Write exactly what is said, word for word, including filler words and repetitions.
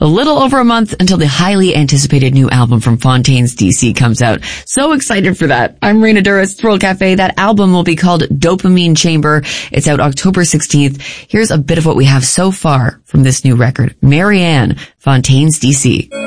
A little over a month until the highly anticipated new album from Fontaines D C comes out. So excited for that. I'm Rena Duras, Thrill Cafe. That album will be called Dopamine Chamber. It's out October sixteenth. Here's a bit of what we have so far from this new record. Marianne, Fontaines D C.